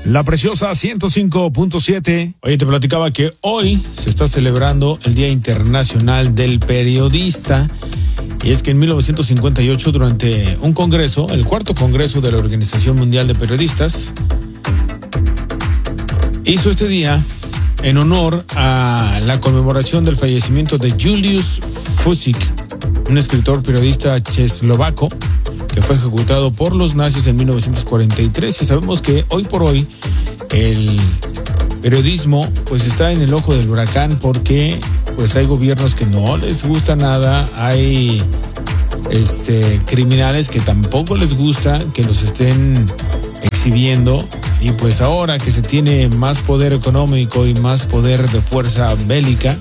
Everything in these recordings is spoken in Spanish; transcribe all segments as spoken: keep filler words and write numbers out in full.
La Preciosa ciento cinco punto siete. Oye, te platicaba que hoy se está celebrando el Día Internacional del Periodista. Y es que en mil novecientos cincuenta y ocho, durante un congreso, el cuarto congreso de la Organización Mundial de Periodistas, hizo este día en honor a la conmemoración del fallecimiento de Julius Fučík, un escritor periodista checoslovaco que fue ejecutado por los nazis en mil novecientos cuarenta y tres. Y sabemos que hoy por hoy el periodismo pues está en el ojo del huracán, porque pues hay gobiernos que no les gusta nada, hay este criminales que tampoco les gusta que los estén exhibiendo, y pues ahora que se tiene más poder económico y más poder de fuerza bélica,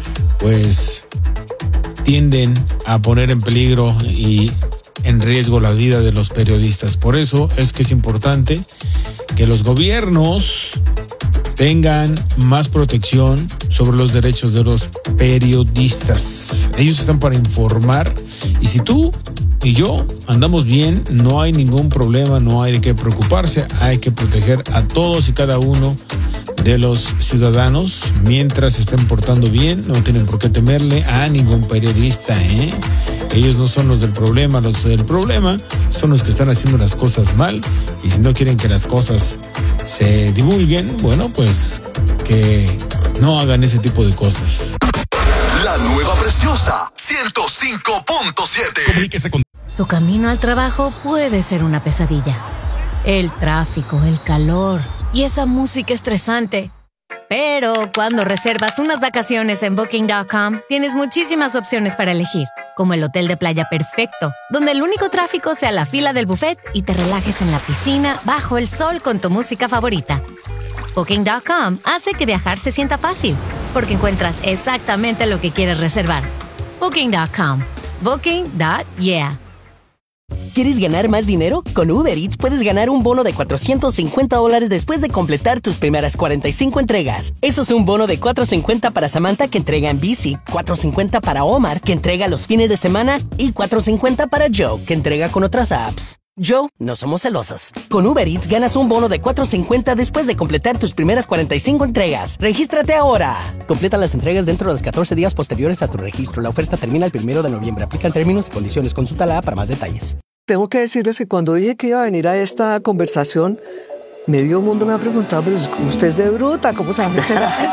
pues tienden a poner en peligro y en riesgo la vida de los periodistas. Por eso es que es importante que los gobiernos tengan más protección sobre los derechos de los periodistas. Ellos están para informar, y si tú y yo andamos bien, no hay ningún problema, no hay de qué preocuparse. Hay que proteger a todos y cada uno de los ciudadanos mientras se estén portando bien. No tienen por qué temerle a ningún periodista, ¿eh? Ellos no son los del problema, los del problema son los que están haciendo las cosas mal, y si no quieren que las cosas se divulguen, bueno, pues que no hagan ese tipo de cosas. La nueva Preciosa ciento cinco punto siete. Comuníquese con... Tu camino al trabajo puede ser una pesadilla. El tráfico, el calor y esa música estresante. Pero cuando reservas unas vacaciones en Booking punto com, tienes muchísimas opciones para elegir, como el hotel de playa perfecto, donde el único tráfico sea la fila del buffet y te relajes en la piscina bajo el sol con tu música favorita. Booking punto com hace que viajar se sienta fácil, porque encuentras exactamente lo que quieres reservar. Booking punto com. Booking punto yeah. ¿Quieres ganar más dinero? Con Uber Eats puedes ganar un bono de cuatrocientos cincuenta dólares después de completar tus primeras cuarenta y cinco entregas. Eso es un bono de cuatrocientos cincuenta para Samantha, que entrega en bici, cuatrocientos cincuenta para Omar, que entrega los fines de semana, y cuatrocientos cincuenta para Joe, que entrega con otras apps. Joe, no somos celosos. Con Uber Eats ganas un bono de cuatrocientos cincuenta después de completar tus primeras cuarenta y cinco entregas. ¡Regístrate ahora! Completa las entregas dentro de los catorce días posteriores a tu registro. La oferta termina el primero de noviembre. Aplican términos y condiciones. Consúltala para más detalles. Tengo que decirles que cuando dije que iba a venir a esta conversación, medio mundo me ha preguntado, pero usted es de bruta, ¿cómo se llama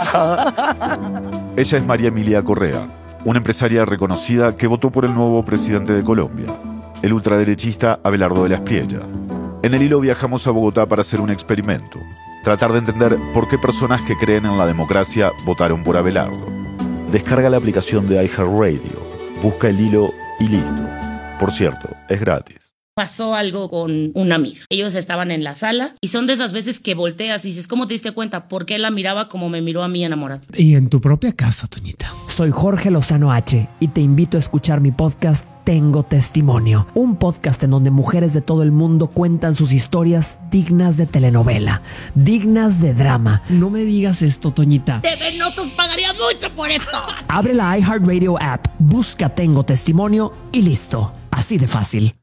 eso? Ella es María Emilia Correa, una empresaria reconocida que votó por el nuevo presidente de Colombia, el ultraderechista Abelardo de la Espriella. En el hilo viajamos a Bogotá para hacer un experimento, tratar de entender por qué personas que creen en la democracia votaron por Abelardo. Descarga la aplicación de iHeartRadio, busca el hilo y listo. Por cierto, es gratis. Pasó algo con una amiga. Ellos estaban en la sala y son de esas veces que volteas y dices, ¿cómo te diste cuenta? ¿Por qué la miraba como me miró a mí enamorado? Y en tu propia casa, Toñita. Soy Jorge Lozano H y te invito a escuchar mi podcast Tengo Testimonio, un podcast en donde mujeres de todo el mundo cuentan sus historias dignas de telenovela, dignas de drama. No me digas esto, Toñita. T V Notos pagaría mucho por esto. Abre la iHeartRadio app, busca Tengo Testimonio y listo. Así de fácil.